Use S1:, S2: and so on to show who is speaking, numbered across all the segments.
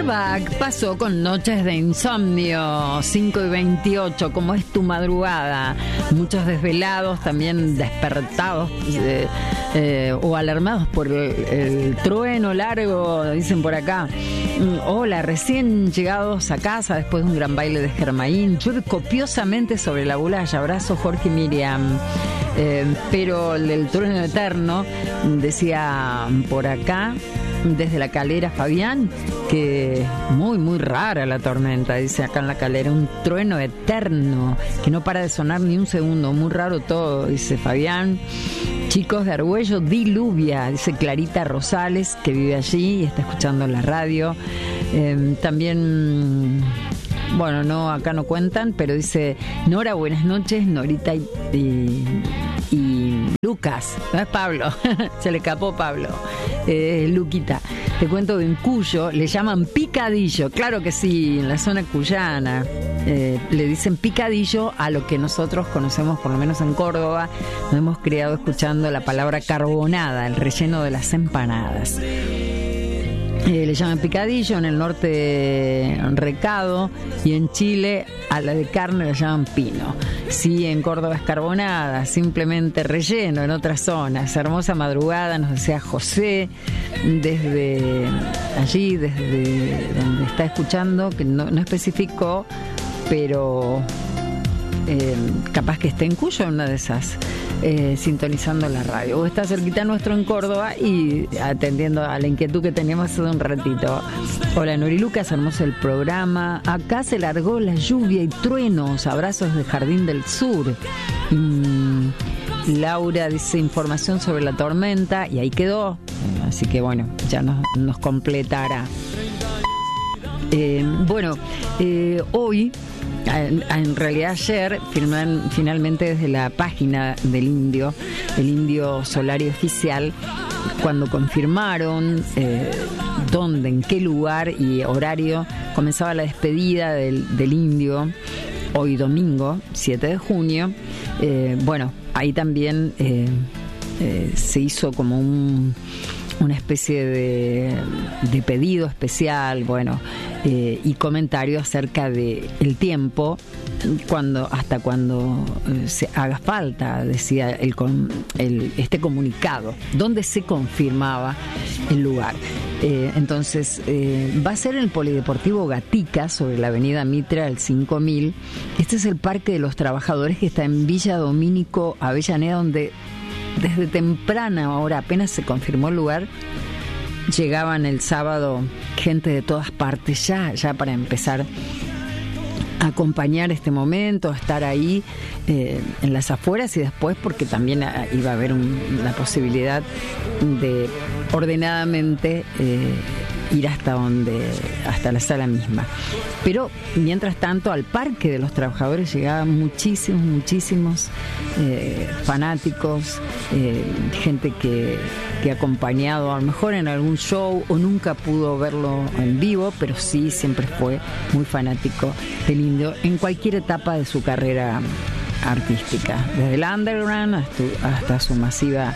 S1: Airbag pasó con Noches de Insomnio, 5:28, como es tu madrugada. Muchos desvelados, también despertados o alarmados por el trueno largo, dicen por acá. Hola, recién llegados a casa después de un gran baile de Germain. Llueve copiosamente sobre la Bulaya. Abrazo, Jorge y Miriam. Pero el trueno eterno, decía por acá, desde la Calera Fabián, que muy rara la tormenta, dice acá en la Calera, un trueno eterno que no para de sonar ni un segundo, muy raro todo, dice Fabián. Chicos de Argüello, diluvia, dice Clarita Rosales, que vive allí y está escuchando la radio. También, bueno, no, acá no cuentan, pero dice Nora, buenas noches, Norita y Lucas, no es Pablo, se le escapó Pablo, Luquita. Te cuento que en Cuyo le llaman picadillo, claro que sí, en la zona cuyana le dicen picadillo a lo que nosotros conocemos, por lo menos en Córdoba, nos hemos criado escuchando la palabra carbonada, el relleno de las empanadas. Le llaman picadillo, en el norte recado, y en Chile a la de carne le llaman pino. Sí, en Córdoba es carbonada, simplemente relleno en otras zonas. Hermosa madrugada, nos desea José, desde allí, desde donde está escuchando, que no especificó, pero capaz que esté en Cuyo, una de esas. Sintonizando la radio o está cerquita nuestro en Córdoba y atendiendo a la inquietud que teníamos hace un ratito. Hola Nori Lucas, hermoso el programa. Acá se largó la lluvia y truenos, abrazos de Jardín del Sur. Laura dice información sobre la tormenta y ahí quedó, así que bueno, ya nos completará. Hoy, en realidad ayer, finalmente desde la página del Indio Solari Oficial, cuando confirmaron dónde, en qué lugar y horario comenzaba la despedida del Indio, hoy domingo, 7 de junio, ahí también se hizo como una especie de pedido especial, y comentario acerca de el tiempo hasta cuando se haga falta, decía este comunicado, donde se confirmaba el lugar. Entonces va a ser en el Polideportivo Gatica, sobre la avenida Mitra al 5000. Este es el Parque de los Trabajadores, que está en Villa Domínico, Avellaneda, donde desde temprana hora, apenas se confirmó el lugar, llegaban el sábado gente de todas partes ya para empezar a acompañar este momento, a estar ahí en las afueras, y después porque también iba a haber la posibilidad de ordenadamente ir hasta la sala misma. Pero mientras tanto al Parque de los Trabajadores llegaban muchísimos fanáticos, gente que ha acompañado a lo mejor en algún show o nunca pudo verlo en vivo, pero sí siempre fue muy fanático del Indio en cualquier etapa de su carrera artística, desde el underground hasta su masiva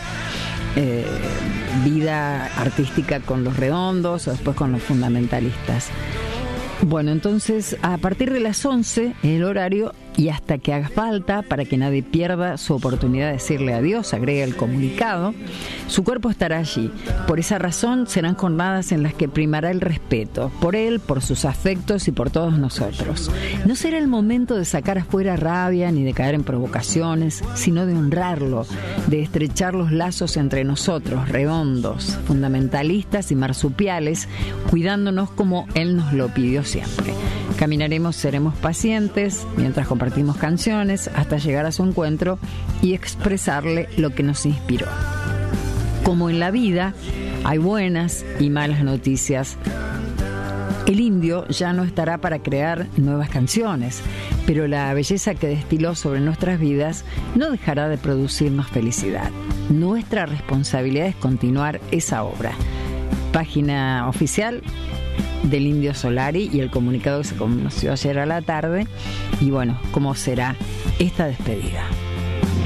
S1: vida artística con Los Redondos o después con Los Fundamentalistas. Bueno, entonces a partir de las 11 el horario, y hasta que haga falta, para que nadie pierda su oportunidad de decirle adiós, agrega el comunicado, su cuerpo estará allí. Por esa razón serán jornadas en las que primará el respeto por él, por sus afectos y por todos nosotros. No será el momento de sacar afuera rabia ni de caer en provocaciones, sino de honrarlo, de estrechar los lazos entre nosotros, redondos, fundamentalistas y marsupiales, cuidándonos como él nos lo pidió siempre. Caminaremos, seremos pacientes, mientras compartimos canciones, hasta llegar a su encuentro y expresarle lo que nos inspiró. Como en la vida, hay buenas y malas noticias. El Indio ya no estará para crear nuevas canciones, pero la belleza que destiló sobre nuestras vidas no dejará de producirnos felicidad. Nuestra responsabilidad es continuar esa obra. Página oficial del Indio Solari y el comunicado que se conoció ayer a la tarde, y bueno, cómo será esta despedida.